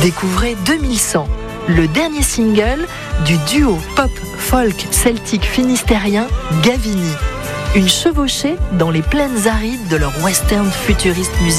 Découvrez 2100, le dernier single du duo pop-folk celtique finistérien Gavini. Une chevauchée dans les plaines arides de leur western futuriste musical.